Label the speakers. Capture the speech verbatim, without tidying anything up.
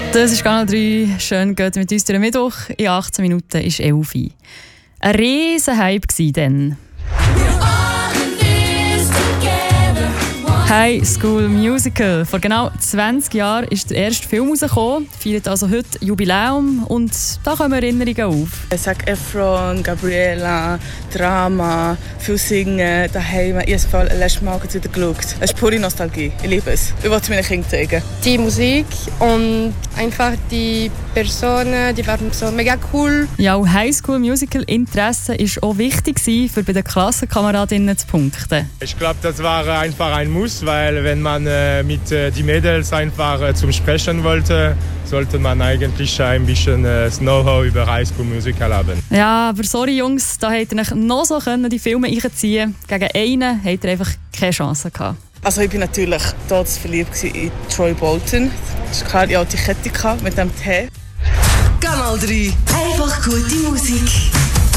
Speaker 1: Das ist Kanal drei. Schön, geht mit uns durch den Mittwoch. In achtzehn Minuten ist elf Uhr. Ein riesen Hype war dann. High School Musical. Vor genau zwanzig Jahren ist der erste Film rausgekommen, feiert also heute Jubiläum und da kommen Erinnerungen auf.
Speaker 2: Zac Efron, Gabriella, Drama, viel Singen, daheim. Ich habe das letzte Mal wieder geschaut. Es ist pure Nostalgie. Ich liebe es. Ich wollte es meinen Kindern zeigen.
Speaker 3: Die Musik und einfach die Personen, die waren so mega cool.
Speaker 1: Ja, und High School Musical Interesse war auch wichtig, für bei den Klassenkameradinnen zu punkten.
Speaker 4: Ich glaube, das war einfach ein Muss, weil wenn man äh, mit äh, die Mädels einfach äh, zum Sprechen wollte, sollte man eigentlich ein bisschen äh, Know-how über High School Musical haben.
Speaker 1: Ja, aber sorry Jungs, da hättet ihr euch noch so können, die Filme einziehen. Gegen einen habt ihr einfach keine Chance gehabt.
Speaker 2: Also ich war natürlich total verliebt in Troy Bolton. Das ist klar, ich hatte die Kette mit dem Tee.
Speaker 5: Kanal drei. Einfach gute Musik.